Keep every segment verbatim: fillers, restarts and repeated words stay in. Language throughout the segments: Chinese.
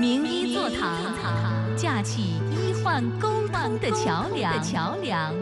名医座堂，架起医患沟通的桥梁。桥梁。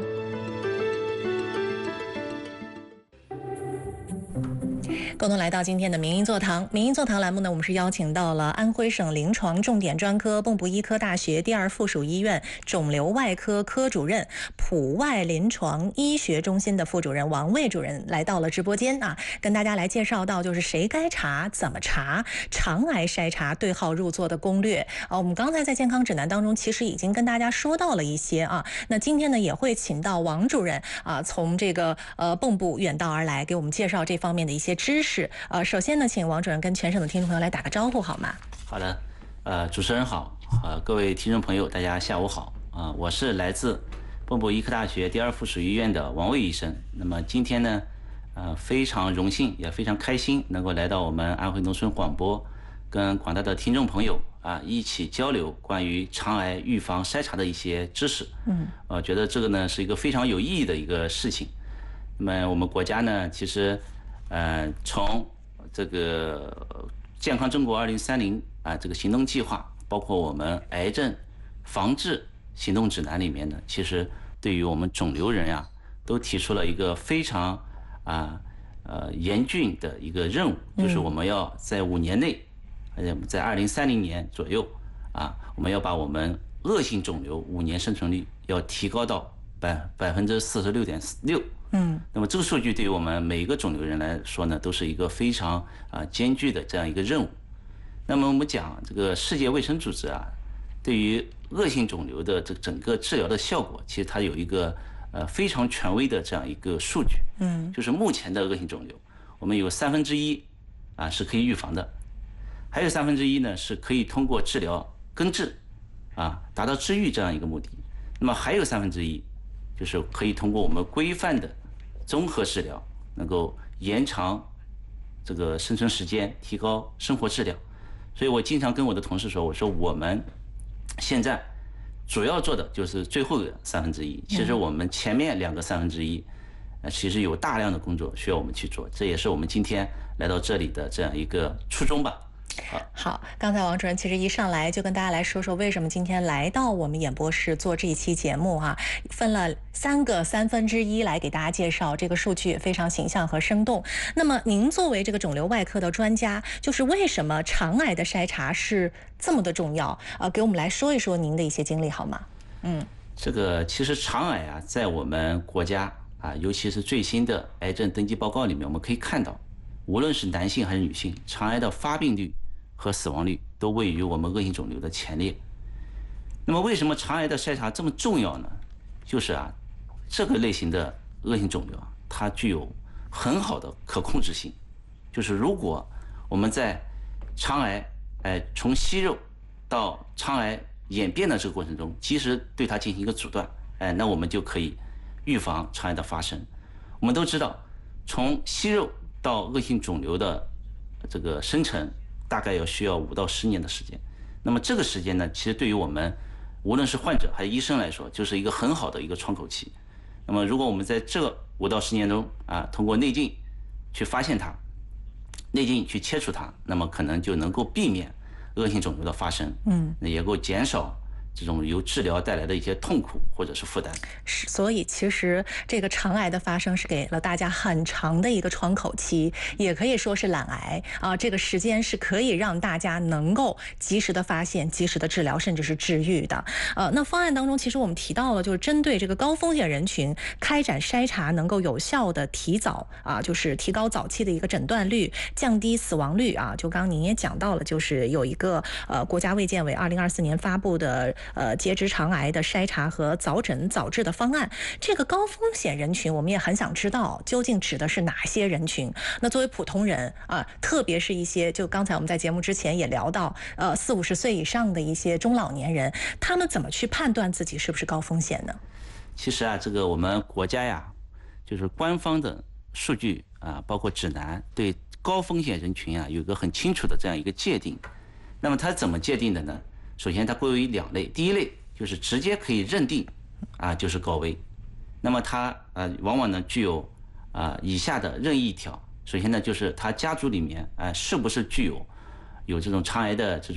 共同来到今天的名医座堂。名医座堂栏目呢，我们是邀请到了安徽省临床重点专科蚌埠医科大学第二附属医院肿瘤外科科主任、普外临床医学中心的副主任王卫主任来到了直播间啊，跟大家来介绍到就是谁该查、怎么查、肠癌筛查对号入座的攻略啊。我们刚才在健康指南当中其实已经跟大家说到了一些啊，那今天呢也会请到王主任啊，从这个呃蚌埠远道而来，给我们介绍这方面的一些知识。是呃，首先呢，请王主任跟全省的听众朋友来打个招呼好吗？ 好的，呃，主持人好，呃，各位听众朋友，大家下午好啊、呃，我是来自蚌埠医科大学第二附属医院的王卫医生。那么今天呢，呃，非常荣幸，也非常开心，能够来到我们安徽农村广播，跟广大的听众朋友啊一起交流关于肠癌预防筛查的一些知识。嗯，我、呃、觉得这个呢是一个非常有意义的一个事情。那么我们国家呢，其实。呃，从这个健康中国二零三零啊这个行动计划，包括我们癌症防治行动指南里面呢，其实对于我们肿瘤人呀，都提出了一个非常啊呃严峻的一个任务，就是我们要在五年内，呃，在二零三零年左右啊，我们要把我们恶性肿瘤五年生存率要提高到百百分之四十六点六。嗯，那么这个数据对于我们每一个肿瘤人来说呢，都是一个非常啊艰巨的这样一个任务。那么我们讲这个世界卫生组织啊，对于恶性肿瘤的这整个治疗的效果，其实它有一个呃非常权威的这样一个数据。嗯，就是目前的恶性肿瘤，我们有三分之一啊是可以预防的，还有三分之一呢是可以通过治疗根治啊达到治愈这样一个目的。那么还有三分之一就是可以通过我们规范的综合治疗，能够延长这个生存时间，提高生活质量。所以我经常跟我的同事说，我说我们现在主要做的就是最后的三分之一，其实我们前面两个三分之一，呃，其实有大量的工作需要我们去做，这也是我们今天来到这里的这样一个初衷吧。 好，刚才王主任其实一上来就跟大家来说说为什么今天来到我们演播室做这一期节目哈、啊，分了三个三分之一来给大家介绍，这个数据也非常形象和生动。那么您作为这个肿瘤外科的专家，就是为什么肠癌的筛查是这么的重要啊？给我们来说一说您的一些经历好吗？嗯， 这个其实肠癌啊，在我们国家啊，尤其是最新的癌症登记报告里面，我们可以看到，无论是男性还是女性，肠癌的发病率和死亡率都位于我们恶性肿瘤的前列。那么为什么肠癌的筛查这么重要呢？就是啊，这个类型的恶性肿瘤啊，它具有很好的可控制性。就是如果我们在肠癌，哎，从息肉到肠癌演变的这个过程中，及时对它进行一个阻断，哎，那我们就可以预防肠癌的发生。我们都知道，从息肉到恶性肿瘤的这个生成，大概要需要五到十年的时间。那么这个时间呢，其实对于我们无论是患者还是医生来说，就是一个很好的一个窗口期。那么如果我们在这五到十年中啊，通过内镜去发现它，内镜去切除它，那么可能就能够避免恶性肿瘤的发生，嗯，那也够减少这种由治疗带来的一些痛苦或者是负担。 是，所以其实这个肠癌的发生是给了大家很长的一个窗口期，也可以说是懒癌啊。这个时间是可以让大家能够及时的发现、及时的治疗，甚至是治愈的。呃，那方案当中其实我们提到了，就是针对这个高风险人群开展筛查，能够有效的提早啊，就是提高早期的一个诊断率，降低死亡率啊。就刚刚您也讲到了，就是有一个呃国家卫健委二零二四年发布的呃结直肠癌的筛查和早诊早治的方案。这个高风险人群，我们也很想知道究竟指的是哪些人群。那作为普通人啊，特别是一些就刚才我们在节目之前也聊到，呃四五十岁以上的一些中老年人，他们怎么去判断自己是不是高风险呢？ 其实啊，这个我们国家呀，就是官方的数据啊，包括指南，对高风险人群啊有一个很清楚的这样一个界定。那么它怎么界定的呢？首先它归为两类，第一类就是直接可以认定啊就是高危，那么它呃往往呢具有啊以下的任意一条。首先呢就是他家族里面啊是不是具有有这种肠癌的这种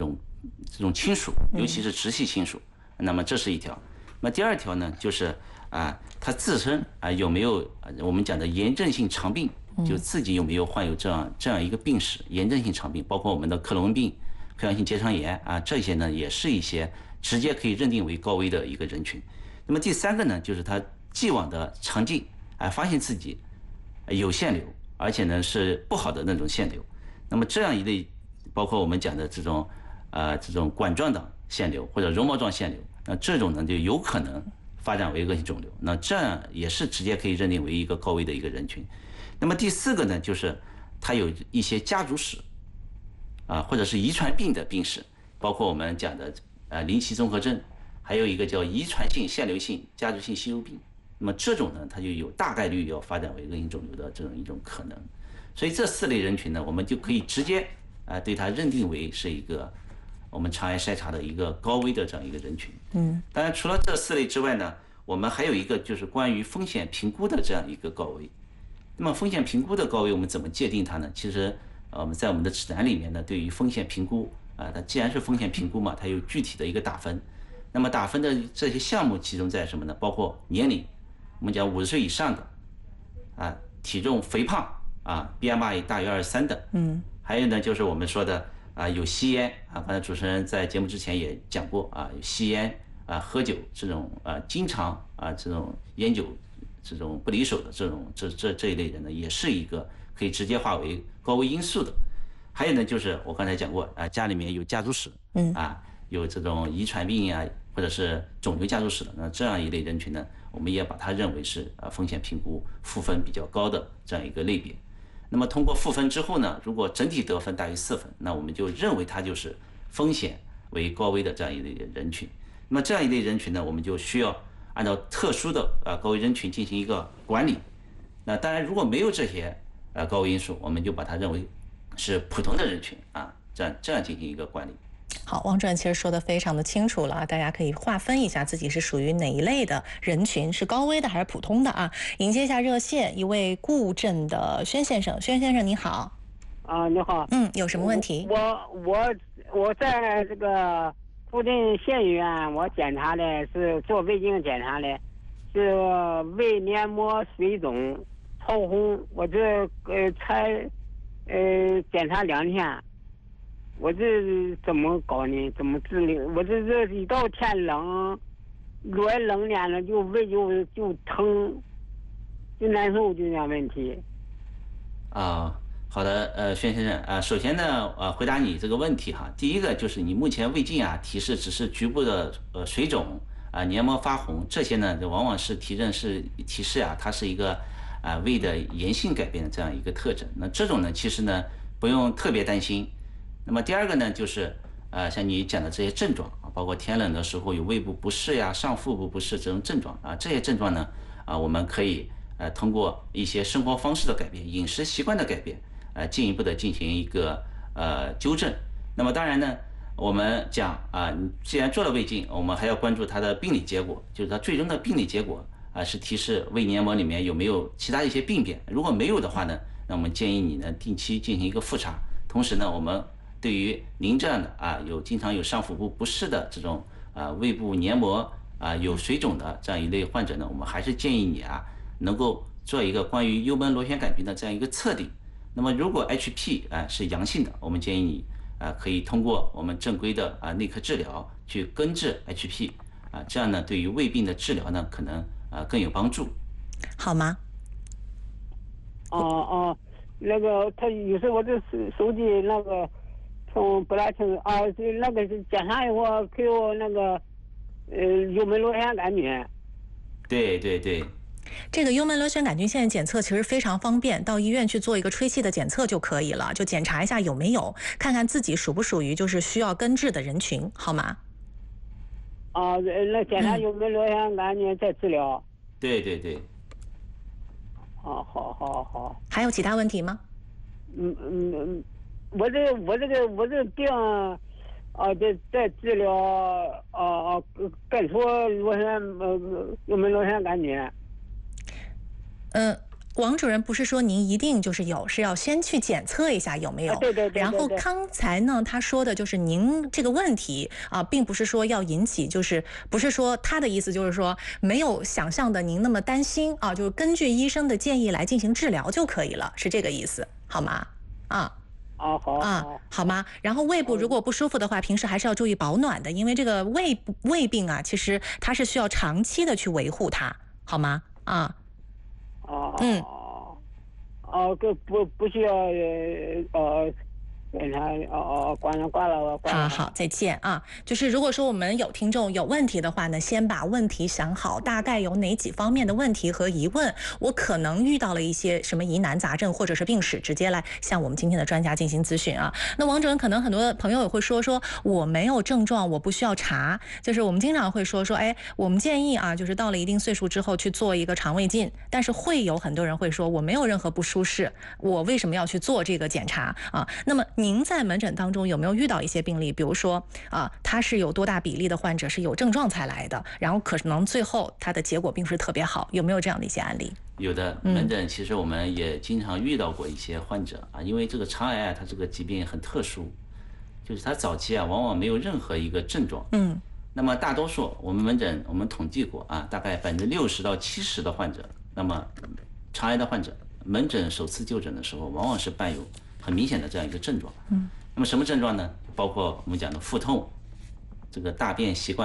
这种亲属，尤其是直系亲属。那么这是一条。那第二条呢，就是啊，他自身啊有没有我们讲的炎症性肠病，就自己有没有患有这样这样一个病史，炎症性肠病，包括我们的克罗恩病、溃疡性结肠炎啊，这些呢也是一些直接可以认定为高危的一个人群。那么第三个呢，就是他既往的肠镜啊，发现自己有腺瘤，而且呢是不好的那种腺瘤。那么这样一类，包括我们讲的这种呃这种管状的腺瘤或者绒毛状腺瘤，那这种呢就有可能发展为恶性肿瘤，那这样也是直接可以认定为一个高危的一个人群。那么第四个呢，就是他有一些家族史啊，或者是遗传病的病史，包括我们讲的呃林奇综合症，还有一个叫遗传性腺瘤性家族性息肉病。那么这种呢，它就有大概率要发展为恶性肿瘤的这种一种可能。所以这四类人群呢，我们就可以直接啊对它认定为是一个我们肠癌筛查的一个高危的这样一个人群。嗯，当然除了这四类之外呢，我们还有一个就是关于风险评估的这样一个高危。那么风险评估的高危，我们怎么界定它呢？其实呃我们在我们的指南里面呢，对于风险评估啊，它既然是风险评估嘛，它有具体的一个打分。那么打分的这些项目集中在什么呢？包括年龄，我们讲五十岁以上的啊，体重肥胖啊 ，B M I 大于二十三的，嗯，还有呢就是我们说的啊有吸烟啊，刚才主持人在节目之前也讲过啊，有吸烟啊、喝酒这种啊经常啊这种烟酒这种不离手的这种这这这一类人呢，也是一个可以直接化为高危因素的。还有呢就是我刚才讲过啊，家里面有家族史，嗯啊有这种遗传病啊或者是肿瘤家族史的，那这样一类人群呢，我们也把它认为是啊风险评估负分比较高的这样一个类别。那么通过赋分之后呢，如果整体得分大于四分，那我们就认为它就是风险为高危的这样一类人群。那么这样一类人群呢，我们就需要按照特殊的啊高危人群进行一个管理。那当然如果没有这些呃高危因素，我们就把它认为是普通的人群啊，这样这样进行一个管理。 好，王主任其实说的非常的清楚了，大家可以划分一下自己是属于哪一类的人群，是高危的还是普通的啊？迎接一下热线，一位固镇的宣先生，宣先生你好。 啊，你好。 嗯，有什么问题？ 我我我在这个附近县医院，我检查的是做胃镜检查的，是胃黏膜水肿潮红，我这呃才呃检查两天。我这怎么搞呢？怎么治理？我这这一到天冷，越冷点了就胃就就疼，就难受，就这样问题。 啊，好的，呃，宣先生啊，首先呢，呃，回答你这个问题哈。第一个就是你目前胃镜啊提示只是局部的呃水肿啊、黏膜发红，这些呢，就往往是提认是提示啊，它是一个啊胃的炎性改变的这样一个特征。那这种呢，其实呢不用特别担心。那么第二个呢，就是呃，像你讲的这些症状啊，包括天冷的时候有胃部不适呀、上腹部不适这种症状啊，这些症状呢，啊，我们可以呃通过一些生活方式的改变、饮食习惯的改变，呃，进一步的进行一个呃纠正。那么当然呢，我们讲啊，你既然做了胃镜，我们还要关注它的病理结果，就是它最终的病理结果啊，是提示胃黏膜里面有没有其他一些病变。如果没有的话呢，那我们建议你呢定期进行一个复查，同时呢，我们对于您这样的啊有经常有上腹部不适的这种啊胃部黏膜啊有水肿的这样一类患者呢，我们还是建议你啊能够做一个关于幽门螺旋杆菌的这样一个测定。那么如果 H P 啊是阳性的，我们建议你啊可以通过我们正规的啊内科治疗去根治 H P 啊，这样呢对于胃病的治疗呢可能啊更有帮助，好吗？ 哦哦，那个他有时候我这手手机那个。从不大清楚啊，是那个是检查以后给我那个呃幽门螺旋杆菌。 对对对， 这个幽门螺旋杆菌现在检测其实非常方便，到医院去做一个吹气的检测就可以了，就检查一下有没有，看看自己属不属于就是需要根治的人群，好吗？ 啊，那检查幽门螺旋杆菌再治疗。 嗯、对对对。 好好好好。 还有其他问题吗？ 嗯嗯嗯。我这我这个我这个病，啊，在在治疗啊啊，根除螺旋呃幽门螺旋杆菌。 嗯， 王主任不是说您一定就是有，是要先去检测一下有没有。 啊、对对 对, 对。 然后刚才呢，他说的就是您这个问题啊，并不是说要引起，就是不是说他的意思就是说没有想象的您那么担心啊，就是根据医生的建议来进行治疗就可以了，是这个意思，好吗？啊。 哦，好啊，好吗？然后胃部如果不舒服的话，平时还是要注意保暖的，因为这个胃胃病啊，其实它是需要长期的去维护它，好吗？啊。 哦， 嗯， 哦，这不不需要呃，跟他哦哦，挂了挂了，挂了。 好好，再见啊！就是如果说我们有听众有问题的话呢，先把问题想好，大概有哪几方面的问题和疑问，我可能遇到了一些什么疑难杂症或者是病史，直接来向我们今天的专家进行咨询啊。那王主任可能很多朋友也会说说我没有症状，我不需要查，就是我们经常会说说，哎，我们建议啊，就是到了一定岁数之后去做一个肠胃镜，但是会有很多人会说我没有任何不舒适，我为什么要去做这个检查啊？那么您在门诊当中有没有遇到一些病例，比如说啊，他是有多大比例的患者是有症状才来的，然后可能最后他的结果并不是特别好，有没有这样的一些案例？ 有的，门诊其实我们也经常遇到过一些患者啊，因为这个肠癌啊，它这个疾病很特殊，就是它早期啊往往没有任何一个症状， 嗯， 那么大多数我们门诊我们统计过啊，大概百分之六十到七十的患者，那么肠癌的患者门诊首次就诊的时候，往往是伴有很明显的这样一个症状，嗯，那么什么症状呢？包括我们讲的腹痛，这个大便习惯